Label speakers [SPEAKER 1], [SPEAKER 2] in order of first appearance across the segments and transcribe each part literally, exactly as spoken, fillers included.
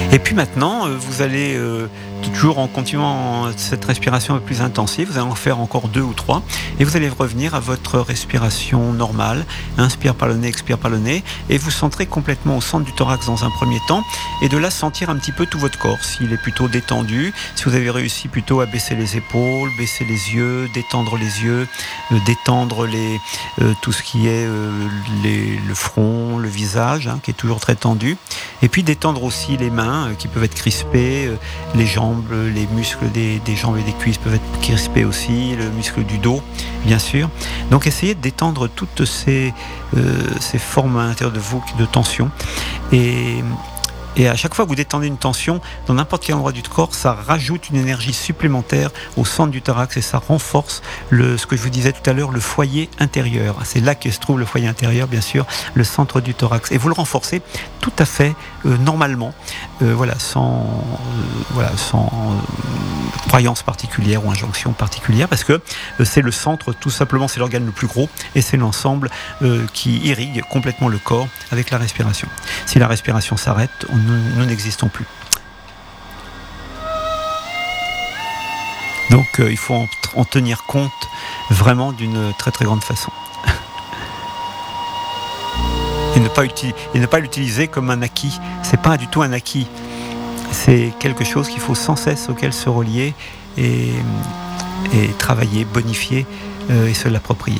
[SPEAKER 1] Et puis maintenant, vous allez, euh, toujours en continuant cette respiration un peu plus intensive, vous allez en faire encore deux ou trois, et vous allez revenir à votre respiration normale. Inspire par le nez, expire par le nez, et vous centrez complètement au centre du thorax dans un premier temps, et de là sentir un petit peu tout votre corps, s'il est plutôt détendu, si vous avez réussi plutôt à baisser les épaules, baisser les yeux, détendre les yeux, euh, détendre les, euh, tout ce qui est euh, les, le front, le visage, hein, qui est toujours très tendu, et puis détendre aussi les mains, euh, qui peuvent être crispées, euh, les jambes, les muscles des, des jambes et des cuisses peuvent être crispés aussi, le muscle du dos, bien sûr. Donc essayez de détendre toutes ces, euh, ces formes à l'intérieur de vous de tension. Et, et à chaque fois que vous détendez une tension, dans n'importe quel endroit du corps, ça rajoute une énergie supplémentaire au centre du thorax et ça renforce le, ce que je vous disais tout à l'heure, le foyer intérieur. C'est là que se trouve le foyer intérieur, bien sûr, le centre du thorax. Et vous le renforcez tout à fait euh, normalement, euh, voilà, sans, euh, voilà, sans euh, croyance particulière ou injonction particulière, parce que euh, c'est le centre, tout simplement, c'est l'organe le plus gros et c'est l'ensemble euh, qui irrigue complètement le corps avec la respiration. Si la respiration s'arrête, on, nous, nous n'existons plus. Donc euh, il faut en, en tenir compte vraiment d'une très très grande façon. Et ne pas, uti- et ne pas l'utiliser comme un acquis. C'est pas du tout un acquis. C'est quelque chose qu'il faut sans cesse auquel se relier et, et travailler, bonifier euh, et se l'approprier.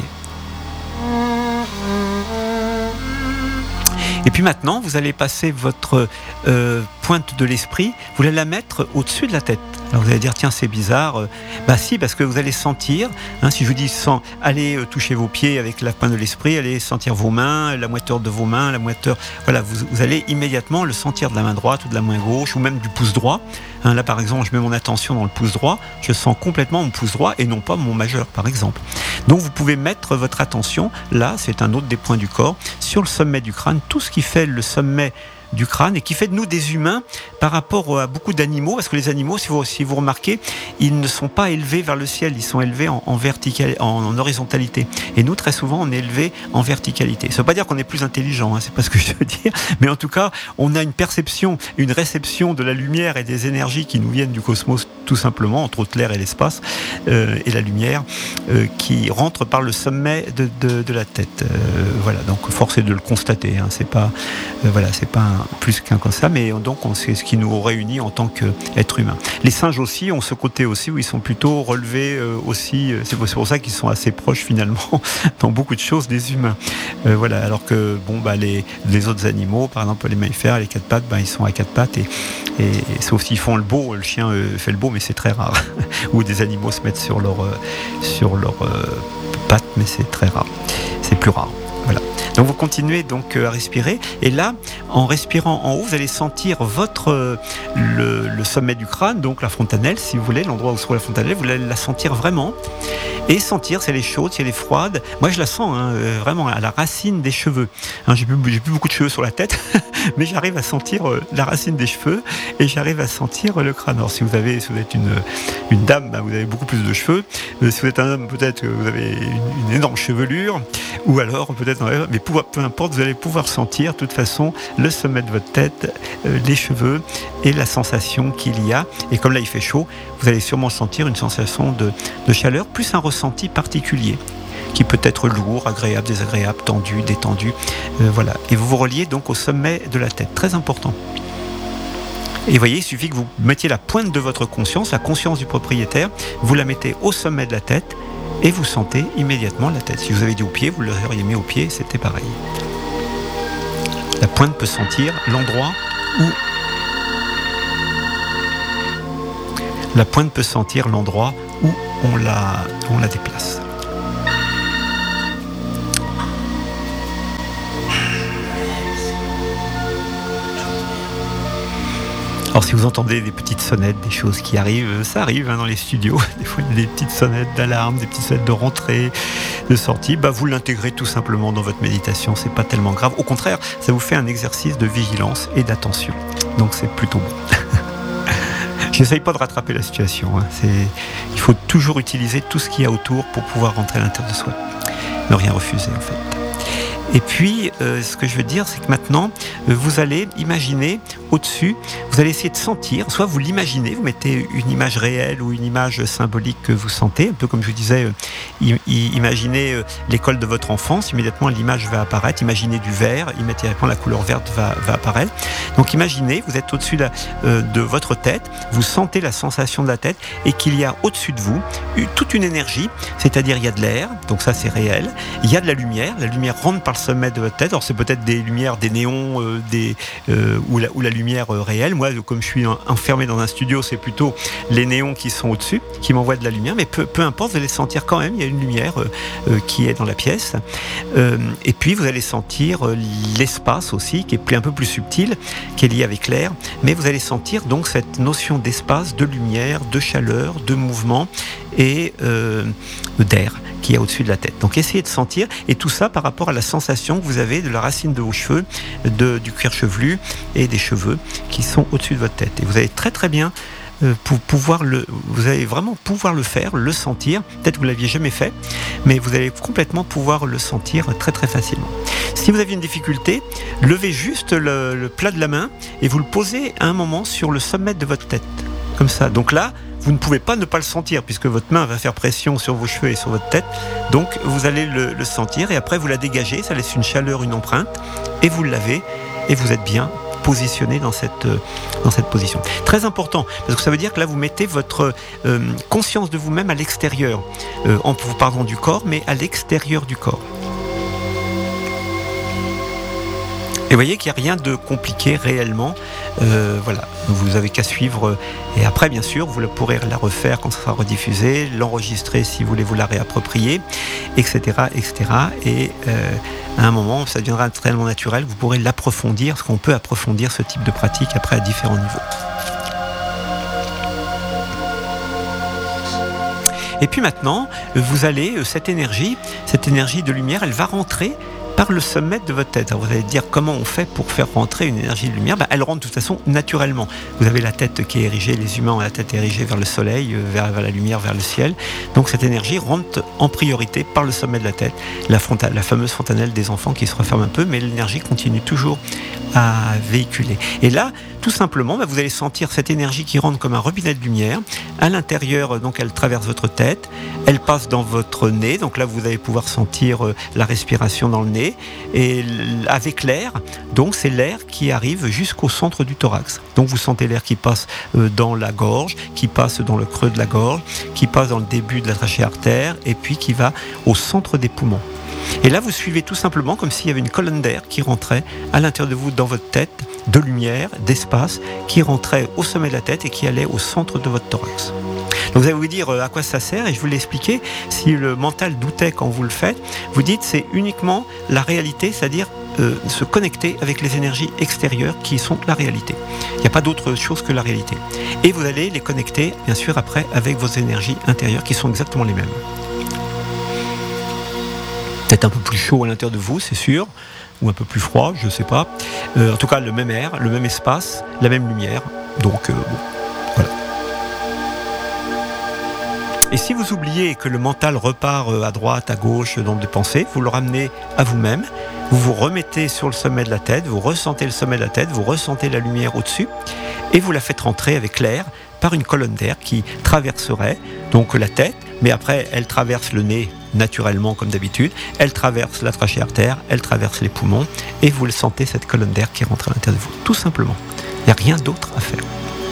[SPEAKER 1] Et puis maintenant, vous allez passer votre euh, pointe de l'esprit, vous allez la mettre au-dessus de la tête. Alors vous allez dire, tiens, c'est bizarre. Euh, bah si, parce que vous allez sentir, hein, si je vous dis, sans, allez euh, toucher vos pieds avec la pointe de l'esprit, allez sentir vos mains, la moiteur de vos mains, la moiteur, voilà, vous, vous allez immédiatement le sentir de la main droite ou de la main gauche, ou même du pouce droit. Hein, là, par exemple, je mets mon attention dans le pouce droit, je sens complètement mon pouce droit et non pas mon majeur, par exemple. Donc vous pouvez mettre votre attention, là, c'est un autre des points du corps, sur le sommet du crâne, tout ce qui fait le sommet du crâne et qui fait de nous des humains par rapport à beaucoup d'animaux, parce que les animaux, si vous, si vous remarquez, ils ne sont pas élevés vers le ciel, ils sont élevés en, en, vertical, en, en horizontalité. Et nous, très souvent, on est élevés en verticalité. Ça ne veut pas dire qu'on est plus intelligent, hein, c'est pas ce que je veux dire, mais en tout cas, on a une perception, une réception de la lumière et des énergies qui nous viennent du cosmos, tout simplement, entre autres l'air et l'espace, euh, et la lumière, euh, qui rentre par le sommet de, de, de la tête. Euh, voilà, donc force est de le constater, hein, c'est pas, euh, voilà, c'est pas un plus qu'un comme ça, mais donc on sait ce qui nous réunit en tant qu'être humain. Les singes aussi ont ce côté aussi où ils sont plutôt relevés euh, aussi, c'est pour ça qu'ils sont assez proches finalement dans beaucoup de choses des humains. Euh, voilà, alors que bon bah les, les autres animaux, par exemple les mammifères, les quatre pattes, bah, ils sont à quatre pattes et, et, et sauf s'ils font le beau, le chien euh, fait le beau, mais c'est très rare. Ou des animaux se mettent sur leur euh, sur leurs euh, pattes, mais c'est très rare. C'est plus rare. Voilà. Donc vous continuez donc à respirer et là, en respirant en haut, vous allez sentir votre le, le sommet du crâne, donc la fontanelle, si vous voulez, l'endroit où se trouve la fontanelle, vous allez la sentir vraiment et sentir si elle est chaude, si elle est froide. Moi, je la sens hein, vraiment à la racine des cheveux. Hein, j'ai plus, j'ai plus beaucoup de cheveux sur la tête, mais j'arrive à sentir la racine des cheveux et j'arrive à sentir le crâne. Alors si vous avez, si vous êtes une une dame, ben, vous avez beaucoup plus de cheveux. Euh, si vous êtes un homme, peut-être que vous avez une, une énorme chevelure, ou alors peut-être mais peu importe, vous allez pouvoir sentir de toute façon le sommet de votre tête, euh, les cheveux et la sensation qu'il y a. Et comme là il fait chaud, vous allez sûrement sentir une sensation de, de chaleur, plus un ressenti particulier qui peut être lourd, agréable, désagréable, tendu, détendu. Euh, voilà. Et vous vous reliez donc au sommet de la tête, très important. Et vous voyez, il suffit que vous mettiez la pointe de votre conscience, la conscience du propriétaire, vous la mettez au sommet de la tête et vous sentez immédiatement la tête. Si vous avez dit au pied, vous l'auriez mis au pied, c'était pareil. La pointe peut sentir l'endroit où... La pointe peut sentir l'endroit où on la, on la déplace. Alors si vous entendez des petites sonnettes, des choses qui arrivent, ça arrive hein, dans les studios, des fois il y a des petites sonnettes d'alarme, des petites sonnettes de rentrée, de sortie, bah, vous l'intégrez tout simplement dans votre méditation, c'est pas tellement grave, au contraire, ça vous fait un exercice de vigilance et d'attention, donc c'est plutôt bon. J'essaye pas de rattraper la situation, hein. C'est... il faut toujours utiliser tout ce qu'il y a autour pour pouvoir rentrer à l'intérieur de soi, ne rien refuser en fait. Et puis, euh, ce que je veux dire, c'est que maintenant, euh, vous allez imaginer au-dessus, vous allez essayer de sentir, soit vous l'imaginez, vous mettez une image réelle ou une image symbolique que vous sentez, un peu comme je vous disais, euh, i- i- imaginez euh, l'école de votre enfance, immédiatement l'image va apparaître, imaginez du vert, immédiatement la couleur verte va, va apparaître. Donc imaginez, vous êtes au-dessus de, la- euh, de votre tête, vous sentez la sensation de la tête et qu'il y a au-dessus de vous une- toute une énergie, c'est-à-dire il y a de l'air, donc ça c'est réel, il y a de la lumière, la lumière rentre par le sommet de votre tête, alors c'est peut-être des lumières, des néons, euh, des, euh, ou, la, ou la lumière euh, réelle, moi comme je suis en- enfermé dans un studio, c'est plutôt les néons qui sont au-dessus, qui m'envoient de la lumière, mais peu, peu importe, vous allez sentir quand même, il y a une lumière euh, euh, qui est dans la pièce, euh, et puis vous allez sentir euh, l'espace aussi, qui est un peu plus subtil, qui est lié avec l'air, mais vous allez sentir donc cette notion d'espace, de lumière, de chaleur, de mouvement et euh, d'air qui est au-dessus de la tête. Donc essayez de sentir, et tout ça par rapport à la sensation que vous avez de la racine de vos cheveux, de, du cuir chevelu et des cheveux qui sont au-dessus de votre tête. Et vous allez très très bien euh, pour pouvoir le, vous allez vraiment pouvoir le faire, le sentir. Peut-être que vous l'aviez jamais fait, mais vous allez complètement pouvoir le sentir très très facilement. Si vous avez une difficulté, levez juste le, le plat de la main et vous le posez à un moment sur le sommet de votre tête, comme ça. Donc là, vous ne pouvez pas ne pas le sentir puisque votre main va faire pression sur vos cheveux et sur votre tête. Donc vous allez le, le sentir et après vous la dégagez, ça laisse une chaleur, une empreinte et vous le lavez et vous êtes bien positionné dans cette, dans cette position. Très important, parce que ça veut dire que là vous mettez votre euh, conscience de vous-même à l'extérieur, euh, en vous parlant du corps, mais à l'extérieur du corps. Et vous voyez qu'il n'y a rien de compliqué réellement. Euh, voilà, vous avez qu'à suivre. Et après, bien sûr, vous pourrez la refaire quand ça sera rediffusé, l'enregistrer si vous voulez vous la réapproprier, et cetera, et cetera. Et euh, à un moment, ça deviendra tellement naturel, vous pourrez l'approfondir, parce qu'on peut approfondir ce type de pratique après à différents niveaux. Et puis maintenant, vous allez, cette énergie, cette énergie de lumière, elle va rentrer par le sommet de votre tête. Alors vous allez dire comment on fait pour faire rentrer une énergie de lumière. Ben, elle rentre de toute façon naturellement. Vous avez la tête qui est érigée, les humains ont la tête érigée vers le soleil, vers, vers la lumière, vers le ciel. Donc cette énergie rentre en priorité par le sommet de la tête, la, fronta- la fameuse fontanelle des enfants qui se referme un peu, mais l'énergie continue toujours à véhiculer. Et là, tout simplement, ben, vous allez sentir cette énergie qui rentre comme un robinet de lumière. À l'intérieur, donc elle traverse votre tête, elle passe dans votre nez. Donc là, vous allez pouvoir sentir euh, la respiration dans le nez. Et avec l'air, donc c'est l'air qui arrive jusqu'au centre du thorax. Donc vous sentez l'air qui passe euh, dans la gorge, qui passe dans le creux de la gorge, qui passe dans le début de la trachée artère et puis qui va au centre des poumons. Et là, vous suivez tout simplement comme s'il y avait une colonne d'air qui rentrait à l'intérieur de vous, dans votre tête, de lumière, d'espace, qui rentrait au sommet de la tête et qui allait au centre de votre thorax. Donc vous allez vous dire à quoi ça sert, et je vous l'ai expliqué. Si le mental doutait quand vous le faites, vous dites c'est uniquement la réalité, c'est-à-dire euh, se connecter avec les énergies extérieures qui sont la réalité. Il n'y a pas d'autre chose que la réalité. Et vous allez les connecter, bien sûr, après avec vos énergies intérieures qui sont exactement les mêmes. Peut-être un peu plus chaud à l'intérieur de vous, c'est sûr, ou un peu plus froid, je ne sais pas. Euh, en tout cas, le même air, le même espace, la même lumière. Donc, euh, bon, voilà. Et si vous oubliez que le mental repart à droite, à gauche, dans des pensées, vous le ramenez à vous-même, vous vous remettez sur le sommet de la tête, vous ressentez le sommet de la tête, vous ressentez la lumière au-dessus, et vous la faites rentrer avec l'air par une colonne d'air qui traverserait donc la tête, mais après elle traverse le nez naturellement comme d'habitude, elle traverse la trachée artère, elle traverse les poumons, et vous le sentez, cette colonne d'air qui rentre à l'intérieur de vous, tout simplement. Il n'y a rien d'autre à faire.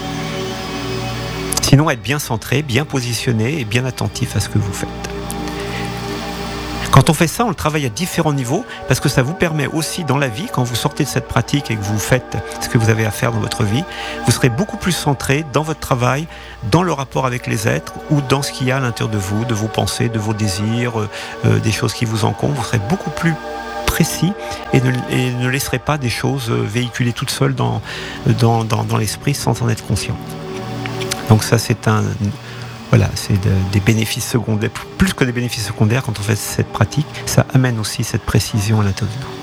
[SPEAKER 1] Sinon, être bien centré, bien positionné et bien attentif à ce que vous faites. Quand on fait ça, on le travaille à différents niveaux parce que ça vous permet aussi dans la vie, quand vous sortez de cette pratique et que vous faites ce que vous avez à faire dans votre vie, vous serez beaucoup plus centré dans votre travail, dans le rapport avec les êtres ou dans ce qu'il y a à l'intérieur de vous, de vos pensées, de vos désirs, euh, des choses qui vous encombrent. Vous serez beaucoup plus précis et ne, et ne laisserez pas des choses véhiculer toutes seules dans, dans, dans, dans l'esprit sans en être conscient. Donc ça, c'est un... Voilà, c'est de, des bénéfices secondaires, plus que des bénéfices secondaires quand on fait cette pratique, ça amène aussi cette précision à l'intérieur de nous.